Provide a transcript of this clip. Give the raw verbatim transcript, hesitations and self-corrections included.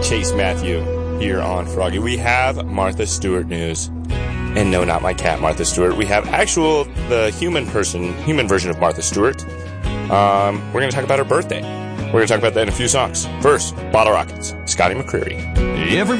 Chase Matthew here on Froggy. We have Martha Stewart news. And no, not my cat, Martha Stewart. We have actual, the human person, human version of Martha Stewart. Um, we're going to talk about her birthday. We're going to talk about that in a few songs. First, Bottle Rockets, Scotty McCreery. Everybody